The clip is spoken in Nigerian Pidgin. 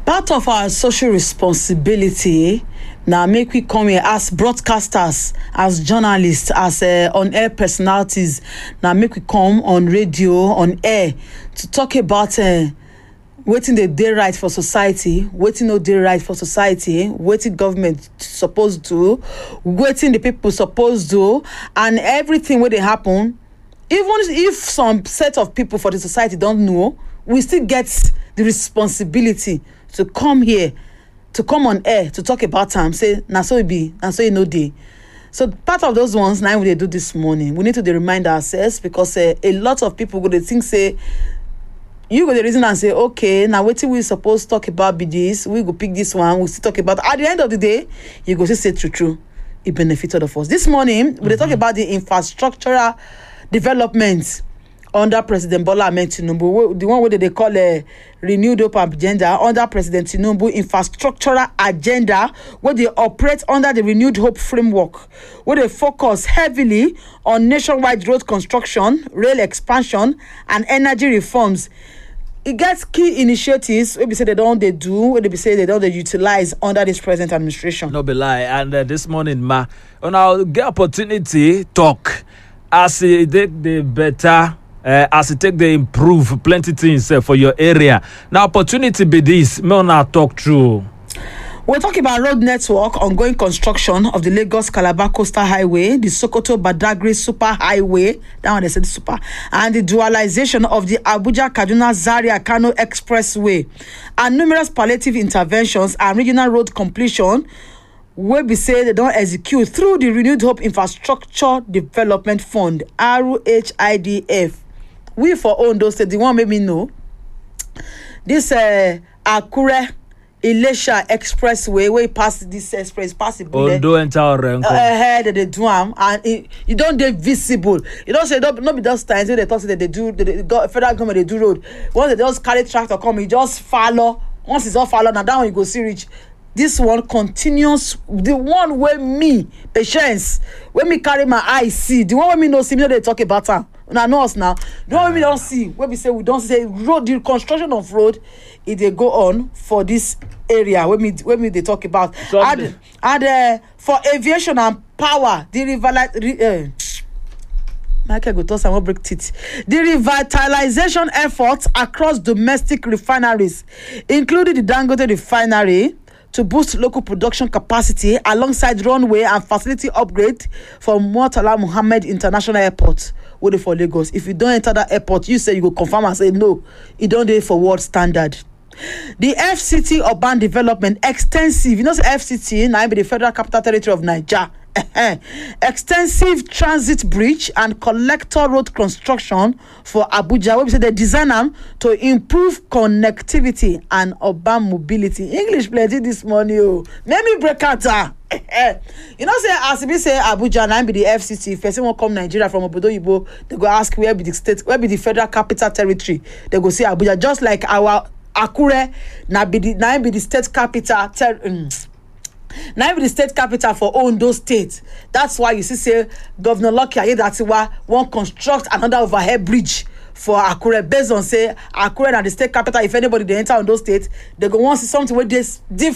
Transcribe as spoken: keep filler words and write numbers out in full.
Part of our social responsibility now make we come here as broadcasters, as journalists, as uh, on-air personalities. Now make we come on radio, on air, to talk about uh, waiting the day right for society, waiting no day right for society, waiting government supposed to, waiting the people supposed to, and everything where they happen. Even if some set of people for the society don't know, we still get the responsibility to come here, to come on air, to talk about time, say, na so it be, na so it no day. So part of those ones, now we they do this morning, we need to remind ourselves, because uh, a lot of people go to think, say, you go the reason and say, okay, now what we supposed to talk about be this, we go pick this one, we still talk about, at the end of the day, you go to say true, true, it benefited of us. This morning, mm-hmm. we talk about the infrastructural development under President Bola Ahmed Tinubu, the one where they call a renewed hope agenda under President Tinubu infrastructural agenda, where they operate under the renewed hope framework, where they focus heavily on nationwide road construction, rail expansion, and energy reforms. It gets key initiatives where we say they don't they do, where they say they don't they utilize under this present administration. No be lie, and uh, this morning, ma, on our get opportunity talk as it take the better. Uh, as it take they improve plenty things uh, for your area. Now opportunity be this, me wanna talk through. We're talking about road network, ongoing construction of the Lagos-Calabar Coastal Highway, the Sokoto-Badagry Super Highway, that one they said super, and the dualization of the Abuja-Kaduna-Zaria-Kano Expressway, and numerous palliative interventions and regional road completion where we say they don't execute through the Renewed Hope Infrastructure Development Fund, R H I D F. We for Ondo State, the one made me know this uh, Akure Ilesha Expressway where you pass this express, pass it. Ondo enter Orenko. Ahead of the drum, and it, you don't get visible. You don't say don't not be those times when they talk that they do the, the, the federal government they do road. Once they just carry tractor come, you just follow. Once it's all follow, now that one you go see reach. This one continues, the one where me, patience, when me carry my eye see, the one where me no see, me know they talk about her. Now, know us now. The one where me don't see, where we say we don't say road, the construction of road, it they go on for this area, where me, where me they talk about. And, and uh, for aviation and power, the revitalization, uh, Michael go toss and won't break teeth. The revitalization efforts across domestic refineries, including the Dangote refinery, to boost local production capacity alongside runway and facility upgrade for Murtala Muhammed International Airport, waiting for Lagos. If you don't enter that airport, you say you go confirm and say no, it don't do for world standard. The F C T urban development extensive, you know, F C T now be the Federal Capital Territory of Nigeria. Extensive transit bridge and collector road construction for Abuja, where we say they design them to improve connectivity and urban mobility. English plenty this morning, oh. Let me break out. You know, say as we say Abuja, now be the F C T. If person won't come Nigeria from Obodo Yibo, they go ask where be the state, where be the Federal Capital Territory. They go say Abuja, just like our Akure, now be the now be the state capital. Ter- um, Now be the state capital for Ondo State. That's why you see say Governor Lucky Aiyedatiwa won't construct another overhead bridge for Akure based on say Akure and the state capital. If anybody they enter Ondo State, they go want to see something where this different.